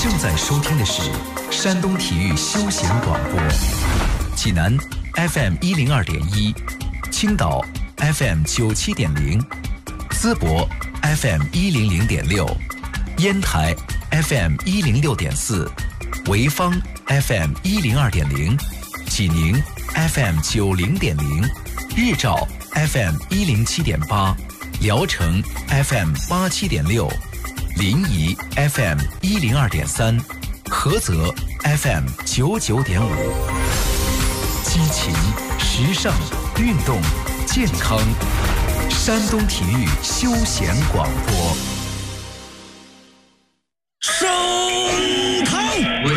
正在收听的是山东体育休闲广播，济南 FM 102.1，青岛 FM 97.0，淄博 FM 100.6，烟台 FM 106.4，潍坊 FM 102.0，济宁 FM 90.0，日照 FM 107.8，聊城 FM 87.6，临沂 FM 102.3，菏泽 FM 99.5，激情、时尚、运动、健康，山东体育休闲广播。 升堂威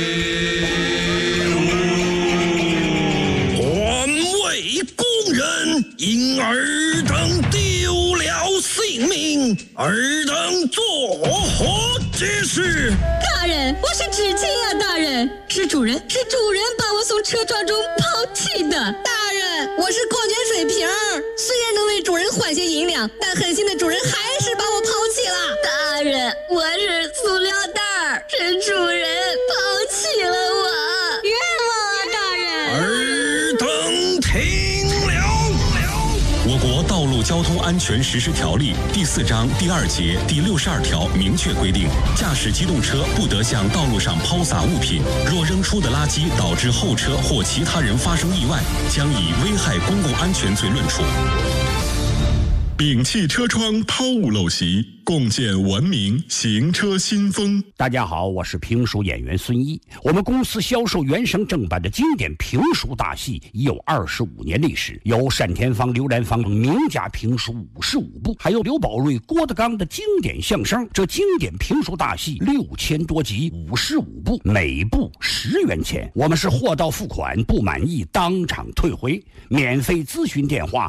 武，环卫工人因尔等丢了性命，尔等作何解释？ 大人，我是知情啊，大人，是主人把我从车撞中抛弃的。大人，我是矿泉水瓶儿，虽然能为主人换些银两，但狠心的主人还是把我抛弃了。大人，我是塑料袋儿，是主人抛弃了我，冤枉啊，大人！ 尔等听了。 我国道路交通安全实施条例第4章第2节第62条明确规定，驾驶机动车不得向道路上抛洒物品，若扔出的垃圾导致后车或其他人发生意外，将以危害公共安全罪论处。摒弃车窗抛物陋习，共建文明行车新风。 大家好，我是评书演员孙一。我们公司销售原声正版的经典评书大戏已有25年历史，有单田芳、刘兰芳名家评书55部，还有刘宝瑞、郭德纲的经典相声。这经典评书大戏6000多集，55部，每部10元钱。我们是货到付款，不满意当场退回。免费咨询电话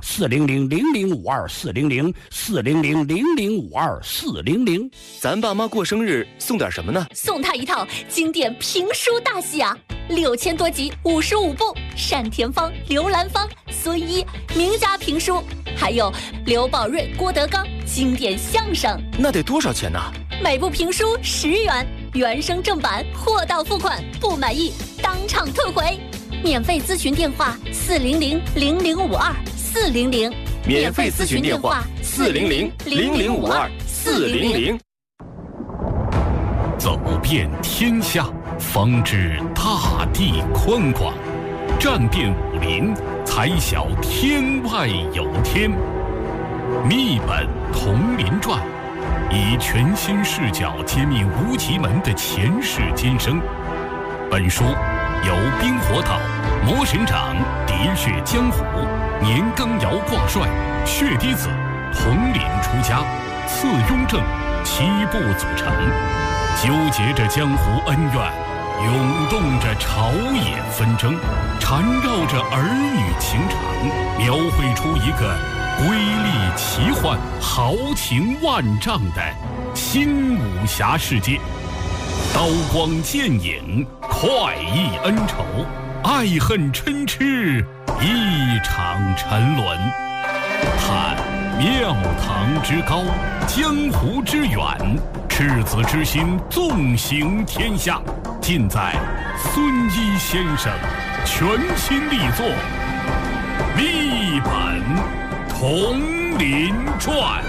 400-0052-400，400-0052-400。 咱爸妈过生日送点什么呢？ 送他一套经典评书大戏啊，6000多集，55部，单田芳、刘兰芳、孙一名家评书，还有刘宝瑞、郭德纲经典相声。 那得多少钱呢？ 每部评书10元，原声正版，货到付款，不满意当场退回。免费咨询电话400-0052-400。 免费咨询电话400-0052-400。 走遍天下，方知大地宽广；战遍武林，才晓天外有天。密本同林传，以全新视角揭秘无极门的前世今生。本书由冰火岛、魔神掌、喋血江湖、年羹尧挂帅、血滴子、统领出家、次雍正7部组成，纠结着江湖恩怨，涌动着朝野纷争，缠绕着儿女情长，描绘出一个瑰丽奇幻、豪情万丈的新武侠世界。刀光剑影，快意恩仇，爱恨嗔痴，一场沉沦。探庙堂之高，江湖之远，赤子之心纵行天下，尽在孙一先生全新力作《密本同林传》。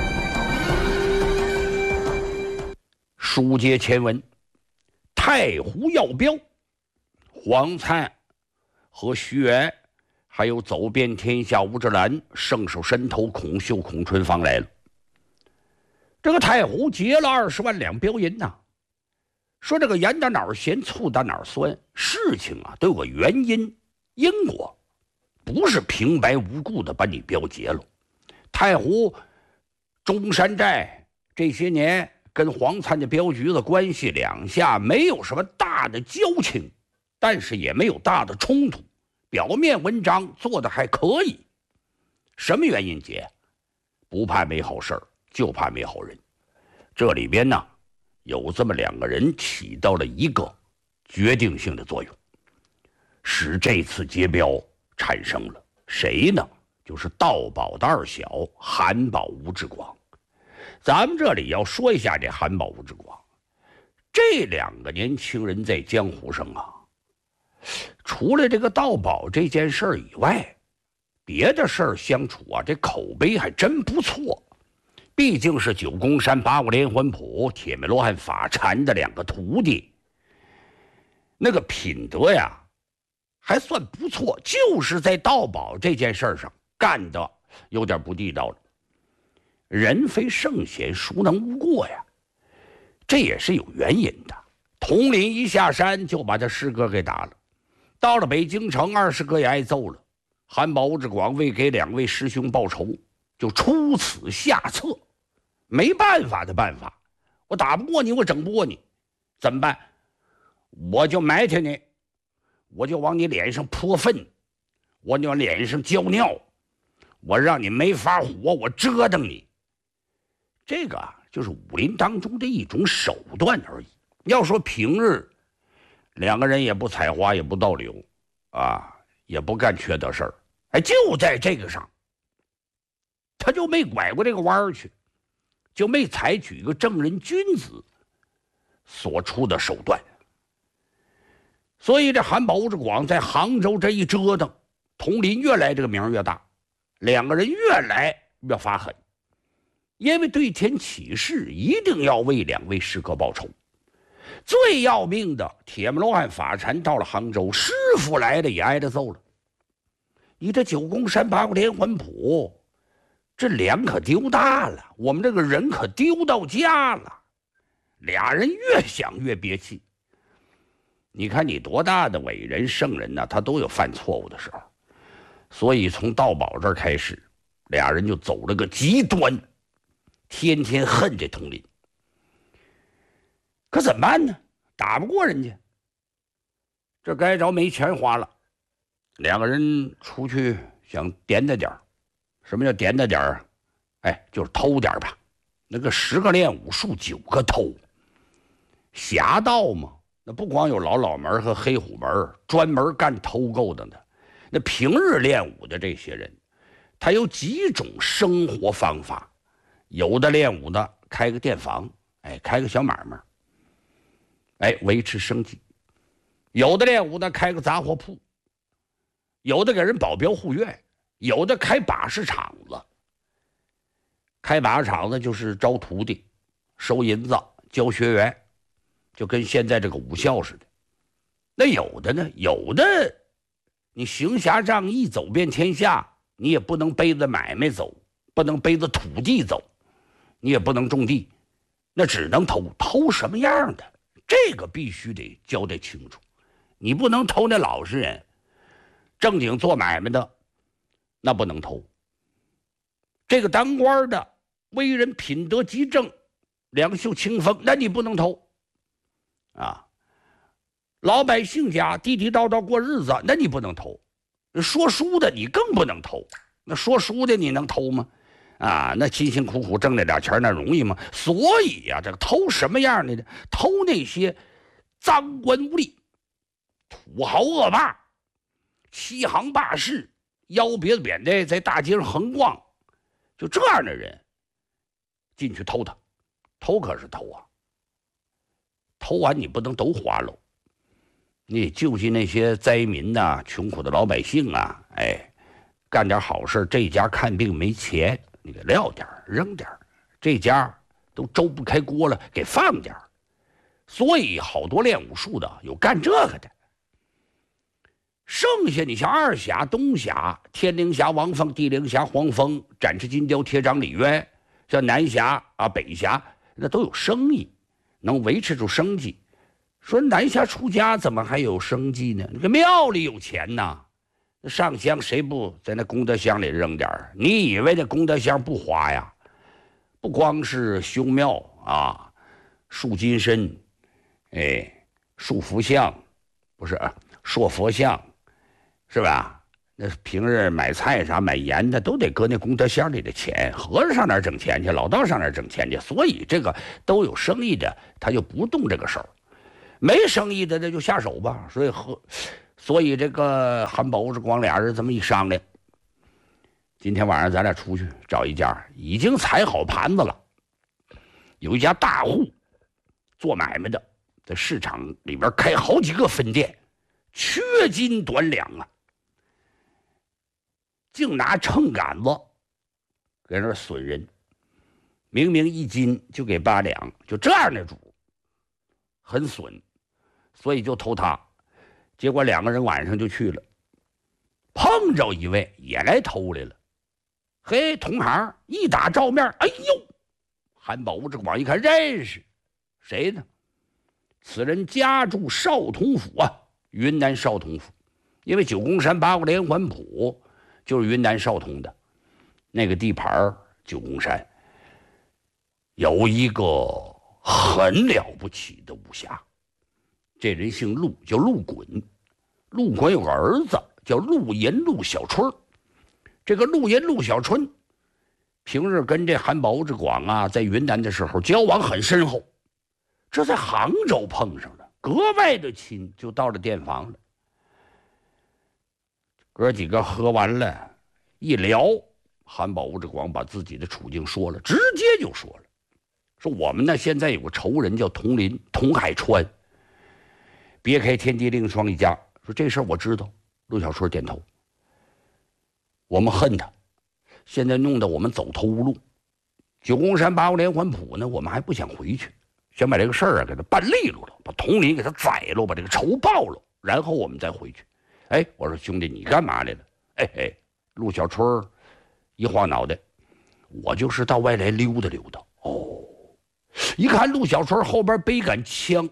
书接前文，太湖要镖，黄灿和徐元还有走遍天下吴志兰、圣手神头孔秀、孔春芳来了。这个太湖劫了20万两镖银呐。说这个盐到哪儿咸，醋到哪儿酸，事情啊都有个原因因果，不是平白无故的把你镖劫了。太湖中山寨这些年跟黄灿的镖局的关系两下没有什么大的交情，但是也没有大的冲突，表面文章做得还可以。什么原因结？不怕没好事儿，就怕没好人。这里边呢有这么2个人起到了一个决定性的作用，使这次劫镖产生了。谁呢？就是盗宝的二小韩宝吴志广。咱们这里要说一下这韩宝吴志广， 这两个年轻人在江湖上啊，除了这个盗宝这件事儿以外，别的事儿相处啊，这口碑还真不错。毕竟是九宫山八卦连环谱铁面罗汉法禅的两个徒弟，那个品德呀还算不错，就是在盗宝这件事上干的有点不地道了。人非圣贤，孰能无过呀？这也是有原因的。佟林一下山就把他师哥给打了，到了北京城，二师哥也挨揍了。韩宝之广为给两位师兄报仇，就出此下策。没办法的办法，我打不过你，我整不过你，怎么办？我就埋汰你，我就往你脸上泼粪，我就往脸上浇尿，我让你没法活，我折腾你。这个就是武林当中的一种手段而已。要说平日两个人也不采花，也不倒流啊，也不干缺德事儿，哎，就在这个上他就没拐过这个弯儿去，就没采取一个正人君子所出的手段。所以这韩宝之广在杭州这一折腾，佟林越来这个名越大，两个人越来越发狠，因为对天起誓一定要为两位师哥报仇。最要命的铁面罗汉法禅到了杭州，师傅来了也挨着揍了。你这九宫山八卦连环谱，这脸可丢大了，我们这个人可丢到家了。俩人越想越憋气。你看你多大的伟人圣人呢，他都有犯错误的时候。所以从盗宝这儿开始，俩人就走了个极端，天天恨这佟林。可怎么办呢？打不过人家，这该着没钱花了。两个人出去想点点儿。什么叫点点儿？哎，就是偷点吧。那个10个练武术9个偷，侠盗嘛，那不光有老门和黑虎门，专门干偷购的呢。那平日练武的这些人，他有几种生活方法。有的练武的开个店房，哎，开个小买卖，哎，维持生计；有的练武的开个杂货铺；有的给人保镖护院；有的开把式厂子。开把式厂子就是招徒弟、收银子、教学员，就跟现在这个武校似的。那有的呢，有的你行侠仗义走遍天下，你也不能背着买卖走，不能背着土地走，你也不能种地，那只能偷什么样的，这个必须得交代清楚。你不能偷那老实人，正经做买卖的那不能偷。这个当官的为人品德极正，两袖清风，那你不能偷啊。老百姓家地地道道过日子，那你不能偷。说书的你更不能偷，那说书的你能偷吗？啊，那辛辛苦苦挣那点钱那容易吗？所以呀，这个偷什么样的呢？偷那些赃官污吏、土豪恶霸、欺行霸市、腰别子扁的在大街上横逛，就这样的人进去偷他。偷可是偷啊，偷完你不能都花喽，你救济那些灾民呐、穷苦的老百姓啊，哎，干点好事。这家看病没钱，你给撂点扔点，这家都周不开锅了，给放点。所以好多练武术的有干这个的。剩下你像二侠、东侠、天灵侠王凤、地灵侠黄蜂、展翅金雕铁掌李渊，像南侠啊、北侠，那都有生意，能维持住生计。说南侠出家怎么还有生计呢？那个庙里有钱呐，上香谁不在那功德箱里扔点？你以为这功德箱不花呀？不光是修庙啊，塑金身，哎，塑佛像，不是塑佛像，是吧？那平日买菜啥、买盐的都得搁那功德箱里的钱。和尚上哪儿挣钱去？老道上哪儿挣钱去？所以这个都有生意的，他就不动这个手。没生意的那就下手吧。所以这个韩宝之光俩人这么一商量，今天晚上咱俩出去找一家已经踩好盘子了，有一家大户做买卖的， 在市场里边开好几个分店，缺斤短两啊，净拿秤杆子在那损人，明明1斤就给8两，就这样的主很损，所以就投他。结果2个人晚上就去了，碰着一位也来偷来了。嘿，同行一打照面，哎呦，韩宝这广一看认识，谁呢？此人家住少统府啊，云南少统府，因为9宫山8个连环谱就是云南少统的那个地盘。9宫山有一个很了不起的武侠，这人姓陆，叫陆滚。陆滚有个儿子叫陆银、陆小春。这个陆银、陆小春平日跟这韩宝之广啊，在云南的时候交往很深厚，这在杭州碰上了，格外的亲，就到了店房了。哥几个喝完了，一聊，韩宝之广把自己的处境说了，直接就说了，说我们呢现在有个仇人叫佟林、佟海川，别开天地另创一家。说这事儿我知道。陆小春点头。我们恨他，现在弄得我们走投无路。9宫山8个连环谱呢，我们还不想回去，想把这个事儿啊给他办利落了，把佟林给他宰了，把这个仇报了，然后我们再回去。哎，我说兄弟，你干嘛来了？哎嘿，陆小春一晃脑袋，我就是到外来溜达溜达。哦，一看陆小春后边背杆枪，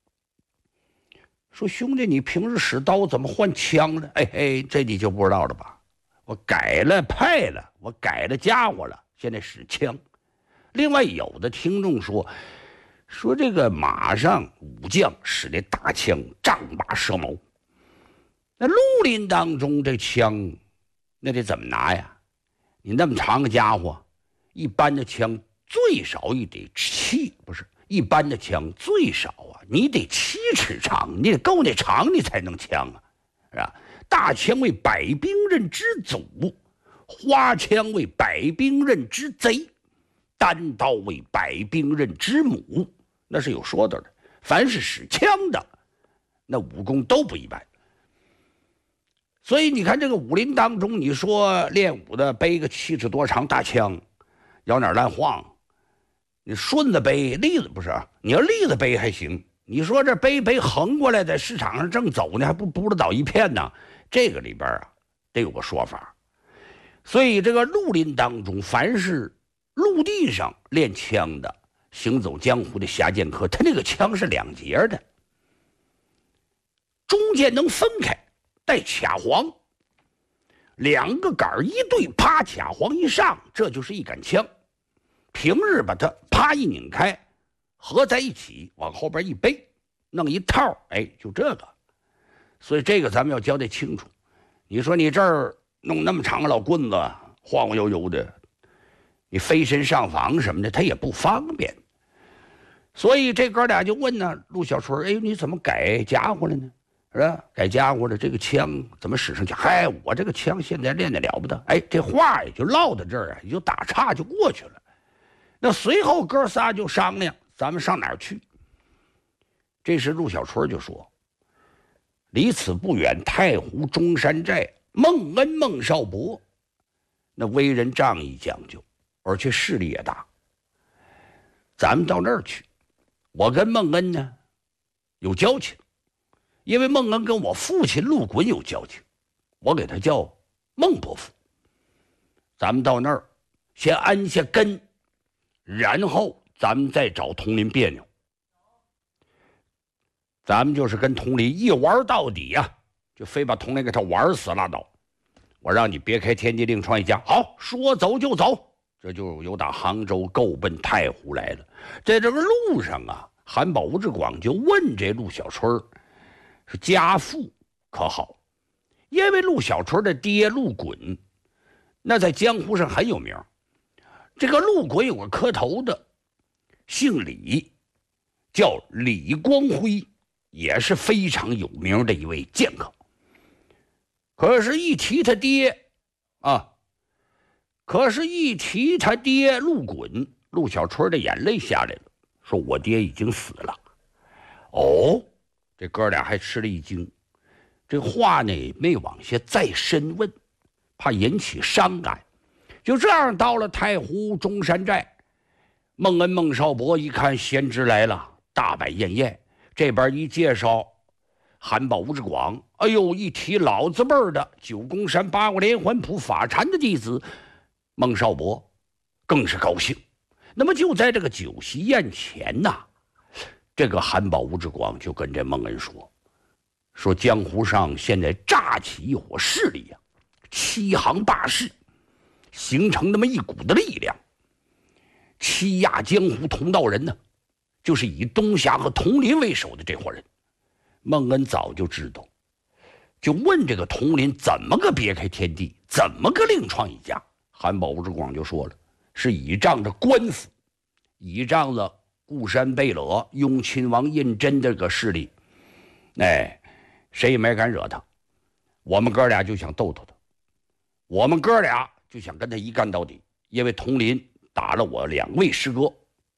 说兄弟，你平时使刀怎么换枪了？哎嘿，这你就不知道了吧？我改了派了，我改了家伙了，现在使枪。另外有的听众说这个马上武将使那大枪丈八蛇矛，那绿林当中这枪那得怎么拿呀？你那么长个家伙，一般的枪最少也得一般的枪最少啊，你得7尺长，你得够那长你才能枪啊，是吧？大枪为百兵刃之祖，花枪为百兵刃之贼，单刀为百兵刃之母，那是有说道的。凡是使枪的，那武功都不一般。所以你看这个武林当中，你说练武的背个7尺多长大枪，摇哪乱晃，你顺子背，栗子不是？你要栗子背还行，你说这背横过来，在市场上正走呢，还不知倒一片呢。这个里边啊，得有个说法。所以这个绿林当中，凡是陆地上练枪的、行走江湖的侠剑客，他那个枪是2节的，中间能分开，带卡簧，2个杆一对，啪，卡簧一上，这就是一杆枪。平日把它啪一拧开，合在一起，往后边一背，弄一套，哎，就这个。所以这个咱们要交代清楚。你说你这儿弄那么长个老棍子，晃晃悠悠的，你飞身上房什么的，他也不方便。所以这哥俩就问呢，陆小春，哎，你怎么改家伙了呢？是吧？改家伙了，这个枪怎么使上去？嗨，我这个枪现在练得了不得。哎，这话也就唠到这儿啊，也就打岔就过去了。那随后哥仨就商量，咱们上哪儿去？这时陆小春就说，离此不远太湖中山寨孟恩孟少伯，那为人仗义讲究，而且势力也大，咱们到那儿去。我跟孟恩呢有交情，因为孟恩跟我父亲陆滚有交情，我给他叫孟伯父。咱们到那儿先安下根，然后咱们再找佟林别扭。咱们就是跟佟林一玩到底呀，就非把佟林给他玩死拉倒。我让你别开天地另创一家，好，说走就走。这就由打杭州够奔太湖来了。在这个路上啊，韩宝之广就问这陆小春说家父可好？因为陆小春的爹陆滚那在江湖上很有名。这个陆滚有个磕头的姓李，叫李光辉，也是非常有名的一位剑客。可是一提他爹陆滚，陆小春的眼泪下来了，说我爹已经死了。 哦，这哥俩还吃了一惊，这话呢没往下再深问，怕引起伤感。就这样到了太湖中山寨，孟恩孟少伯一看贤侄来了，大摆宴宴。这边一介绍韩宝吴志广，哎呦，一提老字辈的九宫山八国连环谱法禅的弟子孟少伯更是高兴。那么就在这个酒席宴前呐，这个韩宝吴志广就跟这孟恩说江湖上现在炸起一伙势力呀，欺行霸市，形成那么一股的力量，欺压江湖同道人呢，就是以东霞和佟林为首的这伙人。孟恩早就知道，就问这个佟林怎么个别开天地，怎么个另创一家。韩宝吴志广就说了，是倚仗着官府，倚仗着固山贝勒、雍亲王胤禛这个势力，谁也没敢惹他。我们哥俩就想斗他，我们哥俩就想跟他一干到底，因为佟林打了我2位师哥。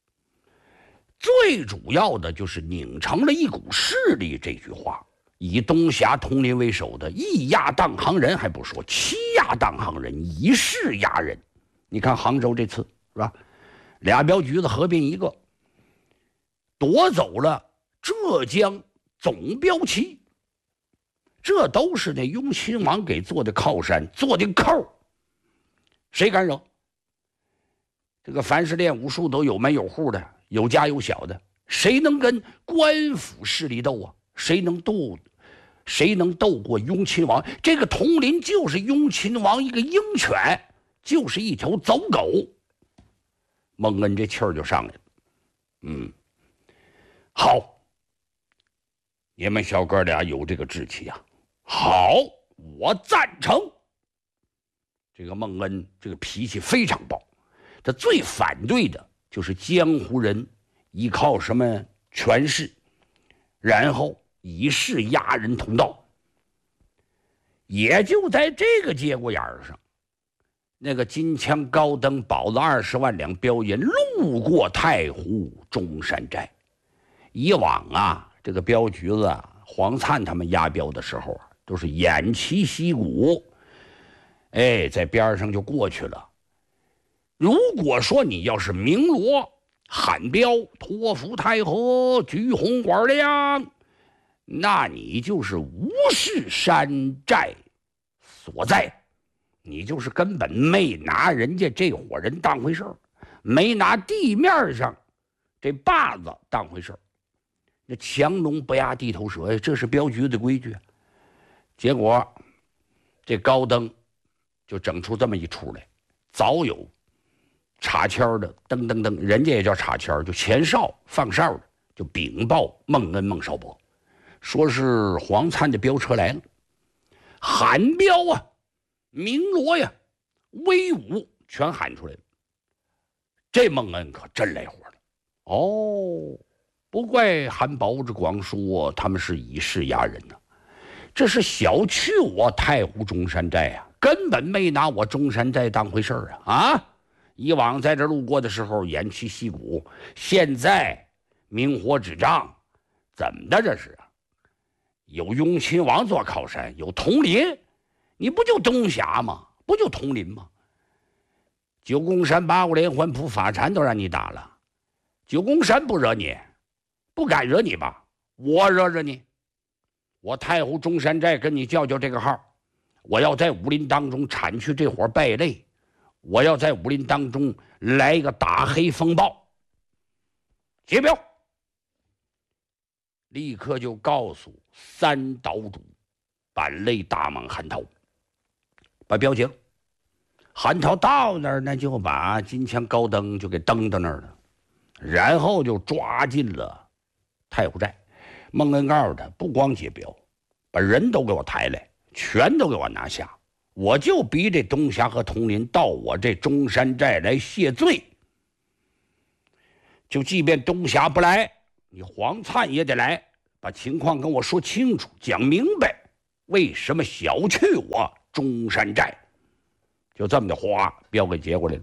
最主要的就是拧成了一股势力，这句话以东霞佟林为首的义压当行人还不说，欺压当行人，以势压人。你看杭州这次是吧，2镖局子合并一个，夺走了浙江总镖旗，这都是那雍亲王给做的靠山，做的扣，谁敢惹？这个凡是练武术都有门有户的，有家有小的，谁能跟官府势力斗啊？谁能斗过雍亲王？这个佟林就是雍亲王一个鹰犬，就是一条走狗。孟恩这气儿就上来了。好，你们小哥俩有这个志气啊，好，我赞成。这个孟恩这个脾气非常暴，他最反对的就是江湖人依靠什么权势，然后以势压人同道。也就在这个节骨眼上，那个金枪高登保了20万两镖银路过太湖中山寨。以往啊，这个镖局子黄灿他们押镖的时候啊，都是偃旗息鼓，在边上就过去了。如果说你要是鸣锣喊镖，托付太和，举红管亮，那你就是无视山寨所在，你就是根本没拿人家这伙人当回事儿，没拿地面上这把子当回事儿。那强龙不压地头蛇，这是镖局的规矩。结果这高登就整出这么一出来，早有插签的，噔噔噔，人家也叫插签，就前哨放哨的，就禀报孟恩孟少伯，说是黄灿的镖车来了，喊镖啊，鸣锣呀，威武全喊出来了。这孟恩可真来火了。哦，不怪韩宝之广说他们是以势压人呢，这是小觑我太湖中山寨啊，根本没拿我中山寨当回事儿啊！以往在这路过的时候偃旗息鼓，现在明火执仗，怎么的这是啊？有雍亲王做靠山，有佟林，你不就东霞吗？不就佟林吗？九宫山八国连环谱法禅都让你打了，九宫山不惹你，不敢惹你吧？我惹着你，我太湖中山寨跟你叫这个号，我要在武林当中铲去这伙败类，我要在武林当中来一个打黑风暴。接镖，立刻就告诉三岛主板类大蟒韩涛，把镖接了。韩涛到那儿，那就把金枪高登就给登到那儿了，然后就抓进了太湖寨。孟恩告诉他，不光接镖，把人都给我抬来，全都给我拿下，我就逼这东霞和佟林到我这中山寨来谢罪。就即便东霞不来，你黄灿也得来，把情况跟我说清楚，讲明白，为什么小觑我中山寨。就这么的话，镖给接过来了。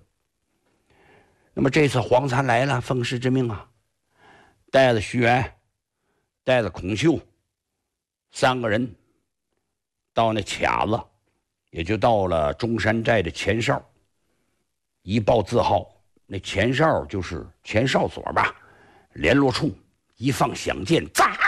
那么这次黄灿来了，奉师之命啊，带着徐元带着孔秀3个人到那卡子，也就到了中山寨的前哨，一报字号，那前哨就是前哨所吧，联络处一放响箭，炸，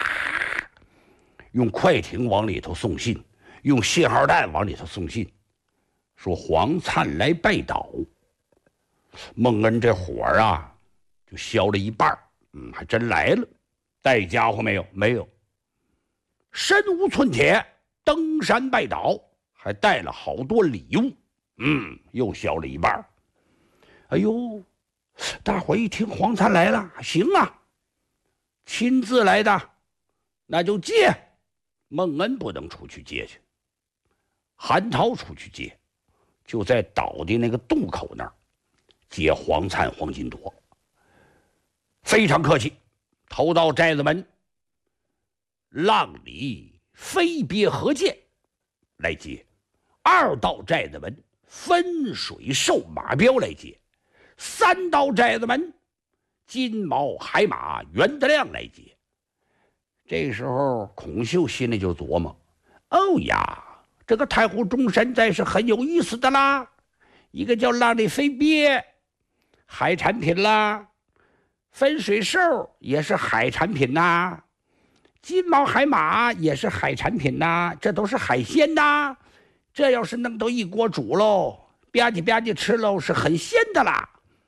用快艇往里头送信，用信号弹往里头送信，说黄灿来拜倒。孟恩这火啊就消了一半，还真来了。带家伙没有？没有。身无寸铁，登山拜倒，还带了好多礼物，又消了一半。哎呦，大伙一听黄灿来了，行啊，亲自来的，那就接。孟恩不能出去接去，韩涛出去接，就在岛的那个渡口那儿接黄灿、黄金铎，非常客气。头到寨子门，浪里飞别何见来接；二到寨子门，分水瘦马彪来接；三到寨子门，金毛海马袁德亮来接。这时候孔秀心里就琢磨：哦呀，这个太湖中山寨是很有意思的啦，一个叫浪里飞鳖，海产品啦；分水兽也是海产品呐，金毛海马也是海产品呐，这都是海鲜呐。这要是弄到一锅煮喽，吧唧吧唧吃喽，是很鲜的啦。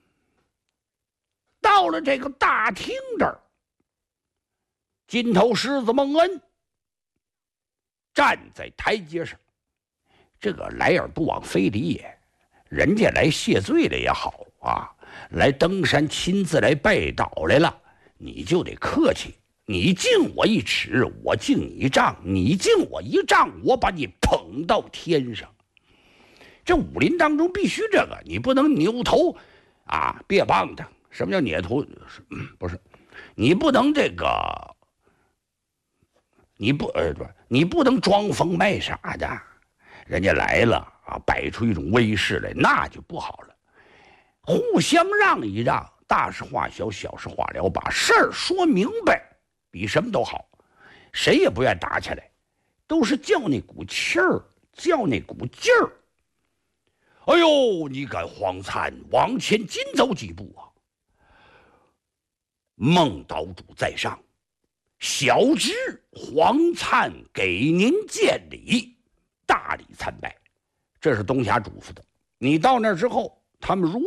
到了这个大厅这儿，金头狮子孟恩站在台阶上，这个来而不往非礼也，人家来谢罪了也好啊，来登山亲自来拜倒来了，你就得客气，你敬我一尺，我敬你一丈，你敬我一丈，我把你捧到天上。这武林当中必须这个，你不能扭头啊别棒的。什么叫扭头？不是，你不能这个。你不能装疯卖傻的，人家来了啊，摆出一种威势来，那就不好了。互相让一让，大事化小，小事化了，把事儿说明白，比什么都好。谁也不愿打起来，都是较那股气儿，较那股劲儿。哎呦，你敢黄灿往前紧走几步啊？孟岛主在上。小侄黄灿给您见礼，大礼参拜。这是东霞嘱咐的。你到那之后，他们如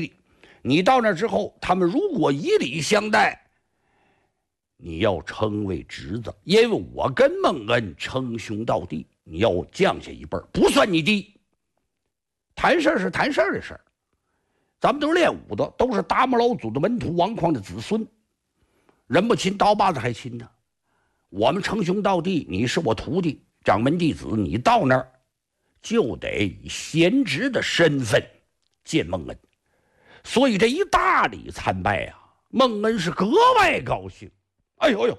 果以礼相待，你要称为侄子，因为我跟孟恩称兄道弟，你要降下一辈儿，不算你弟。谈事儿是谈事儿的事儿，咱们都是练武的，都是达摩老祖的门徒，王匡的子孙。人不亲，刀把子还亲呢。我们称兄道弟，你是我徒弟，掌门弟子，你到那儿就得以贤侄的身份见孟恩。所以这一大礼参拜啊，孟恩是格外高兴。哎呦呦，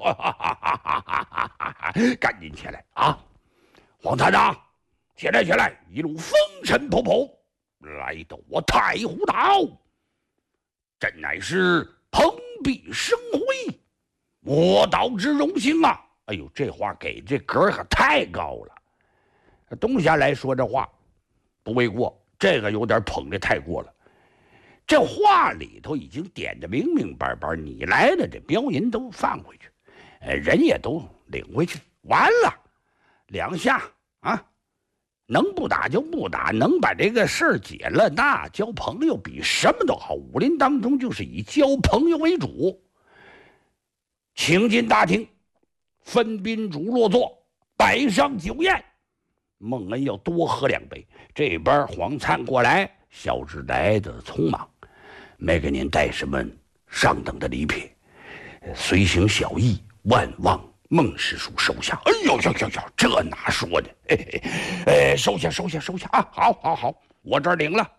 赶紧起来啊！黄探长，起来起来，一路风尘仆仆来到我太湖岛，真乃是蓬荜生辉，我岛之荣幸啊！哎呦，这话给这格可太高了。东霞来说这话不为过，这个有点捧得太过了。这话里头已经点得明明白白，你来了，这镖银都放回去，人也都领回去，完了两下啊，能不打就不打，能把这个事儿解了，那交朋友比什么都好。武林当中就是以交朋友为主。请进大厅，分宾主落座，摆上酒宴。孟恩要多喝2杯。这边黄灿过来，小侄来的匆忙，没给您带什么上等的礼品，随行小意，万望孟师叔收下。哎呦呦呦呦，这哪说的？收下啊！好，我这儿领了。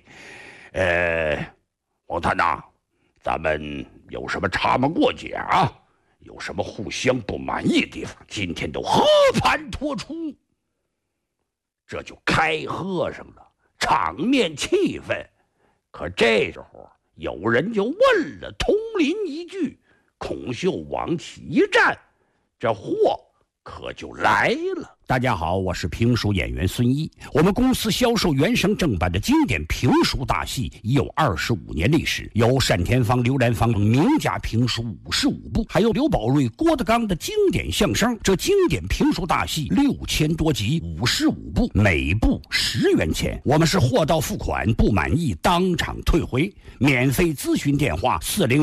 黄探长，咱们有什么差没过节啊？有什么互相不满意的地方，今天都和盘托出，这就开喝上了，场面气氛。可这时候有人就问了童林一句： 孔秀往起一站，这货可就来了。大家好，我是评书演员孙一。我们公司销售原声正版的经典评书大戏已有25年历史，有单田芳、刘兰芳名家评书55部，还有刘宝瑞、郭德纲的经典相声。这经典评书大戏6000多集，55部，每部10元钱。我们是货到付款，不满意当场退回。免费咨询电话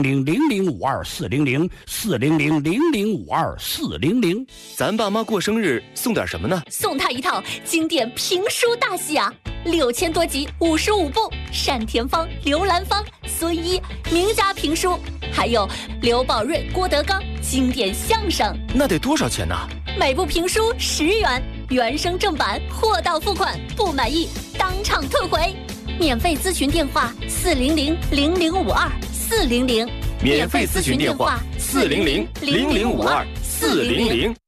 400-0052-400，400-0052-400。 咱爸妈过生日送点什么呢？ 送他一套经典评书大戏啊，6000多集，55部，单田芳、刘兰芳、孙一名家评书，还有刘宝瑞、郭德纲经典相声。 那得多少钱呢？ 每部评书10元，原声正版，货到付款，不满意当场退回。免费咨询电话400-0052-400， 免费咨询电话400-0052-400。